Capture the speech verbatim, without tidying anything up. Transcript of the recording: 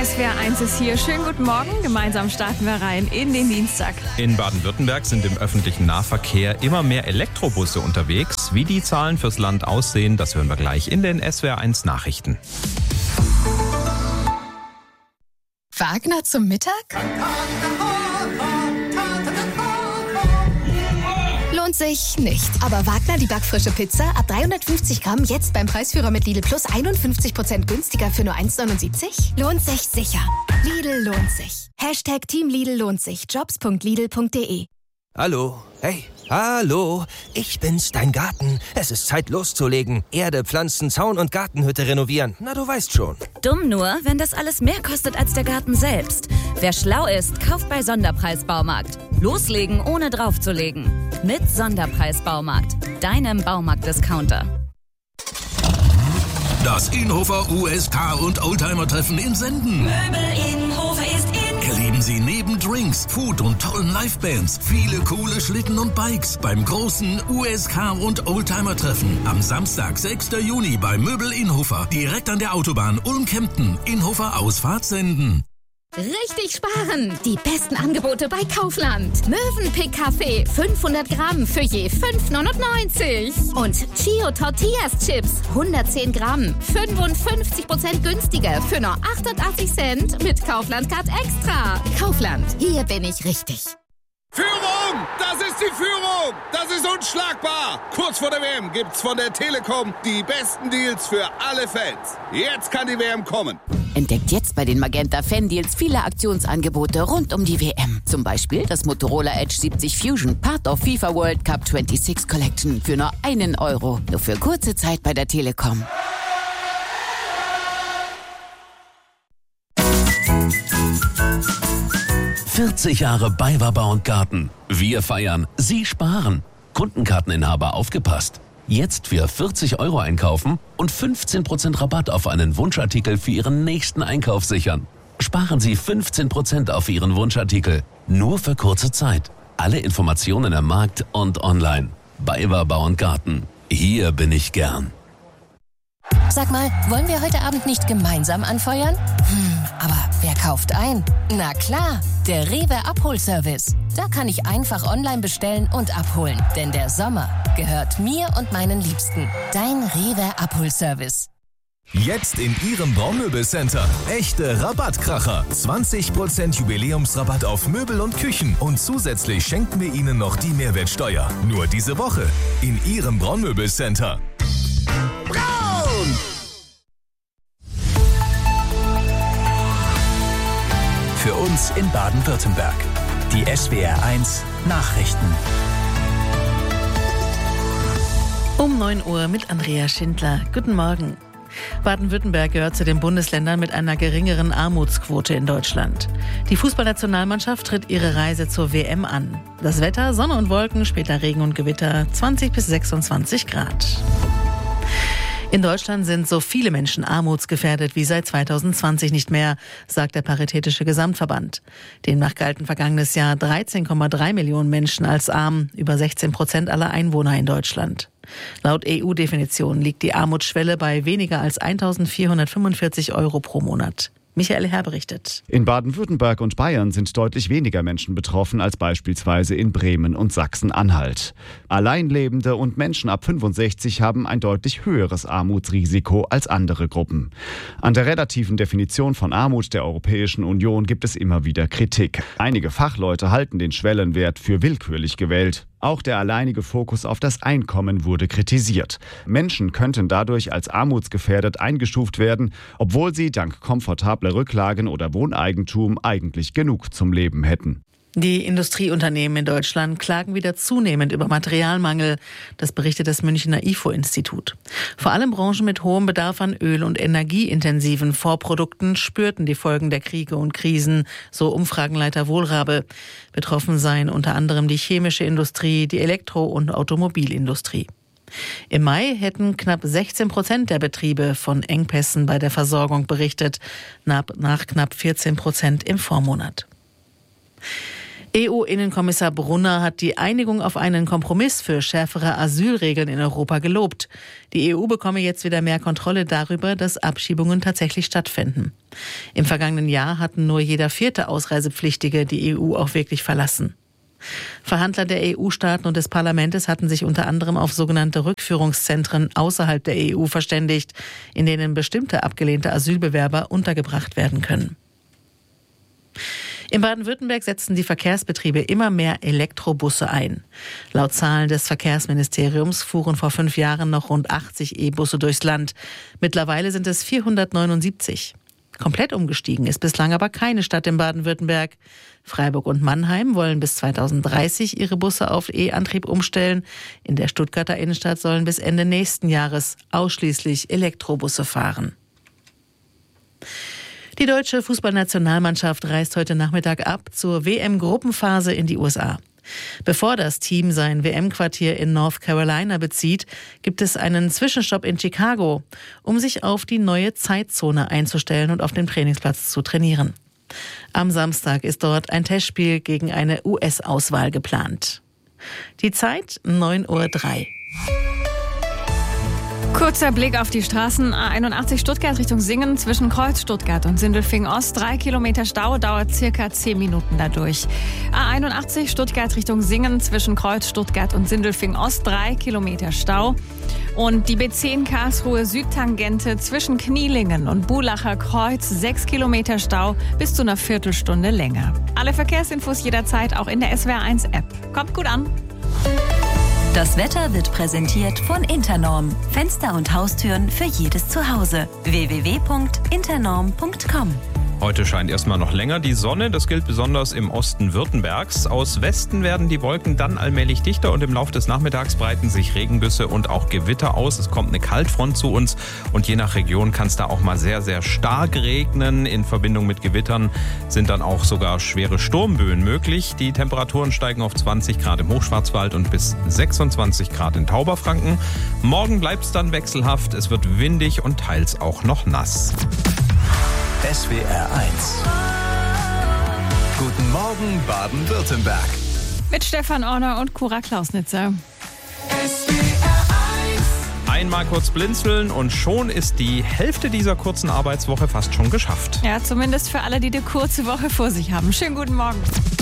S W R eins ist hier. Schönen guten Morgen. Gemeinsam starten wir rein in den Dienstag. In Baden-Württemberg sind im öffentlichen Nahverkehr immer mehr Elektrobusse unterwegs. Wie die Zahlen fürs Land aussehen, das hören wir gleich in den S W R eins Nachrichten. Wagner zum Mittag? Lohnt sich nicht. Aber Wagner, die backfrische Pizza, ab dreihundertfünfzig Gramm, jetzt beim Preisführer mit Lidl Plus einundfünfzig Prozent günstiger für nur eins neunundsiebzig? Lohnt sich sicher. Lidl lohnt sich. Hashtag Team Lidl lohnt sich. jobs punkt lidl punkt de. Hallo, hey, hallo, ich bin's, dein Garten. Es ist Zeit loszulegen. Erde, Pflanzen, Zaun und Gartenhütte renovieren. Na, du weißt schon. Dumm nur, wenn das alles mehr kostet als der Garten selbst. Wer schlau ist, kauft bei Sonderpreis-Baumarkt. Loslegen, ohne draufzulegen. Mit Sonderpreis-Baumarkt, deinem Baumarkt-Discounter. Das Inhofer U S K und Oldtimer-Treffen in Senden. Möbel Inhofer ist in. Erleben Sie neben Drinks, Food und tollen Livebands viele coole Schlitten und Bikes beim großen U S K und Oldtimer-Treffen. Am Samstag, sechsten Juni bei Möbel Inhofer. Direkt an der Autobahn Ulm-Kempten. Inhofer Ausfahrt Senden. Richtig sparen! Die besten Angebote bei Kaufland. Mövenpick Kaffee, fünfhundert Gramm für je fünf neunundneunzig. Und Chio Tortillas Chips, hundertzehn Gramm, fünfundfünfzig Prozent günstiger für nur achtundachtzig Cent mit Kaufland Card Extra. Kaufland, hier bin ich richtig. Führung! Das ist die Führung! Das ist unschlagbar! Kurz vor der W M gibt's von der Telekom die besten Deals für alle Fans. Jetzt kann die W M kommen. Entdeckt jetzt bei den Magenta Fan-Deals viele Aktionsangebote rund um die W M. Zum Beispiel das Motorola Edge siebzig Fusion, Part of FIFA World Cup sechsundzwanzig Collection für nur einen Euro. Nur für kurze Zeit bei der Telekom. vierzig Jahre BayWa Bau und Garten. Wir feiern, Sie sparen. Kundenkarteninhaber aufgepasst. Jetzt für vierzig Euro einkaufen und fünfzehn Prozent Rabatt auf einen Wunschartikel für Ihren nächsten Einkauf sichern. Sparen Sie fünfzehn Prozent auf Ihren Wunschartikel. Nur für kurze Zeit. Alle Informationen am Markt und online. BayWa Bau und Garten. Hier bin ich gern. Sag mal, wollen wir heute Abend nicht gemeinsam anfeuern? Hm, aber wer kauft ein? Na klar, der Rewe Abholservice. Da kann ich einfach online bestellen und abholen. Denn der Sommer gehört mir und meinen Liebsten. Dein Rewe Abholservice. Jetzt in Ihrem Braumöbelcenter. Echte Rabattkracher. zwanzig Prozent Jubiläumsrabatt auf Möbel und Küchen. Und zusätzlich schenken wir Ihnen noch die Mehrwertsteuer. Nur diese Woche in Ihrem Braumöbelcenter. Braun! Für uns in Baden-Württemberg. Die S W R eins Nachrichten. Um neun Uhr mit Andrea Schindler. Guten Morgen. Baden-Württemberg gehört zu den Bundesländern mit einer geringeren Armutsquote in Deutschland. Die Fußballnationalmannschaft tritt ihre Reise zur W M an. Das Wetter, Sonne und Wolken, später Regen und Gewitter, zwanzig bis sechsundzwanzig Grad. In Deutschland sind so viele Menschen armutsgefährdet wie seit zweitausendzwanzig nicht mehr, sagt der Paritätische Gesamtverband. Demnach galten vergangenes Jahr dreizehn Komma drei Millionen Menschen als arm, über sechzehn Prozent aller Einwohner in Deutschland. Laut E U-Definition liegt die Armutsschwelle bei weniger als eintausendvierhundertfünfundvierzig Euro pro Monat. Michael Herr berichtet. In Baden-Württemberg und Bayern sind deutlich weniger Menschen betroffen als beispielsweise in Bremen und Sachsen-Anhalt. Alleinlebende und Menschen ab fünfundsechzig haben ein deutlich höheres Armutsrisiko als andere Gruppen. An der relativen Definition von Armut der Europäischen Union gibt es immer wieder Kritik. Einige Fachleute halten den Schwellenwert für willkürlich gewählt. Auch der alleinige Fokus auf das Einkommen wurde kritisiert. Menschen könnten dadurch als armutsgefährdet eingestuft werden, obwohl sie dank komfortabler Rücklagen oder Wohneigentum eigentlich genug zum Leben hätten. Die Industrieunternehmen in Deutschland klagen wieder zunehmend über Materialmangel. Das berichtet das Münchner I F O-Institut. Vor allem Branchen mit hohem Bedarf an öl- und energieintensiven Vorprodukten spürten die Folgen der Kriege und Krisen, so Umfragenleiter Wohlrabe. Betroffen seien unter anderem die chemische Industrie, die Elektro- und Automobilindustrie. Im Mai hätten knapp sechzehn Prozent der Betriebe von Engpässen bei der Versorgung berichtet, nach knapp vierzehn Prozent im Vormonat. E U-Innenkommissar Brunner hat die Einigung auf einen Kompromiss für schärfere Asylregeln in Europa gelobt. Die E U bekomme jetzt wieder mehr Kontrolle darüber, dass Abschiebungen tatsächlich stattfinden. Im vergangenen Jahr hatten nur jeder vierte Ausreisepflichtige die E U auch wirklich verlassen. Verhandler der E U-Staaten und des Parlaments hatten sich unter anderem auf sogenannte Rückführungszentren außerhalb der E U verständigt, in denen bestimmte abgelehnte Asylbewerber untergebracht werden können. In Baden-Württemberg setzen die Verkehrsbetriebe immer mehr Elektrobusse ein. Laut Zahlen des Verkehrsministeriums fuhren vor fünf Jahren noch rund achtzig E-Busse durchs Land. Mittlerweile sind es vierhundertneunundsiebzig. Komplett umgestiegen ist bislang aber keine Stadt in Baden-Württemberg. Freiburg und Mannheim wollen bis zweitausenddreißig ihre Busse auf E-Antrieb umstellen. In der Stuttgarter Innenstadt sollen bis Ende nächsten Jahres ausschließlich Elektrobusse fahren. Die deutsche Fußballnationalmannschaft reist heute Nachmittag ab zur W M-Gruppenphase in die U S A. Bevor das Team sein W M-Quartier in North Carolina bezieht, gibt es einen Zwischenstopp in Chicago, um sich auf die neue Zeitzone einzustellen und auf dem Trainingsplatz zu trainieren. Am Samstag ist dort ein Testspiel gegen eine U S-Auswahl geplant. Die Zeit neun Uhr drei. Kurzer Blick auf die Straßen. A einundachtzig Stuttgart Richtung Singen zwischen Kreuz Stuttgart und Sindelfingen Ost. Drei Kilometer Stau, dauert circa zehn Minuten dadurch. A einundachtzig Stuttgart Richtung Singen zwischen Kreuz Stuttgart und Sindelfingen Ost. Drei Kilometer Stau. Und die B zehn Karlsruhe Südtangente zwischen Knielingen und Bulacher Kreuz. Sechs Kilometer Stau bis zu einer Viertelstunde länger. Alle Verkehrsinfos jederzeit auch in der S W R eins App. Kommt gut an. Das Wetter wird präsentiert von Internorm. Fenster und Haustüren für jedes Zuhause. w w w punkt internorm punkt com. Heute scheint erstmal noch länger die Sonne. Das gilt besonders im Osten Württembergs. Aus Westen werden die Wolken dann allmählich dichter und im Laufe des Nachmittags breiten sich Regengüsse und auch Gewitter aus. Es kommt eine Kaltfront zu uns und je nach Region kann es da auch mal sehr, sehr stark regnen. In Verbindung mit Gewittern sind dann auch sogar schwere Sturmböen möglich. Die Temperaturen steigen auf zwanzig Grad im Hochschwarzwald und bis sechsundzwanzig Grad in Tauberfranken. Morgen bleibt es dann wechselhaft. Es wird windig und teils auch noch nass. S W R eins. Guten Morgen, Baden-Württemberg. Mit Stefan Orner und Cora Klausnitzer. S W R eins. Einmal kurz blinzeln und schon ist die Hälfte dieser kurzen Arbeitswoche fast schon geschafft. Ja, zumindest für alle, die die kurze Woche vor sich haben. Schönen guten Morgen.